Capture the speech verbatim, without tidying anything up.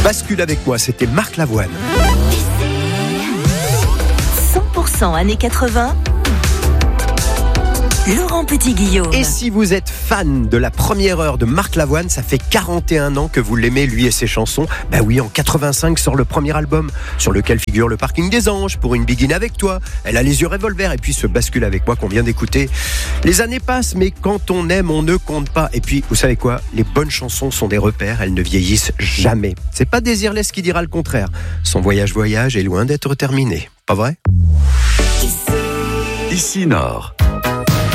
Bascule avec moi, c'était Marc Lavoine. cent pour cent années quatre-vingts. Laurent Petit-Guillaume. Et si vous êtes fan de la première heure de Marc Lavoine, ça fait quarante et un ans que vous l'aimez, lui et ses chansons. Bah oui, en quatre-vingt-cinq sort le premier album, sur lequel figure Le Parking des Anges, Pour une Biguine avec toi, Elle a les yeux revolver, et puis ce Bascule avec moi qu'on vient d'écouter. Les années passent, mais quand on aime, on ne compte pas. Et puis, vous savez quoi ? Les bonnes chansons sont des repères, elles ne vieillissent jamais. C'est pas Désirless qui dira le contraire. Son voyage voyage est loin d'être terminé. Pas vrai ? Ici Nord.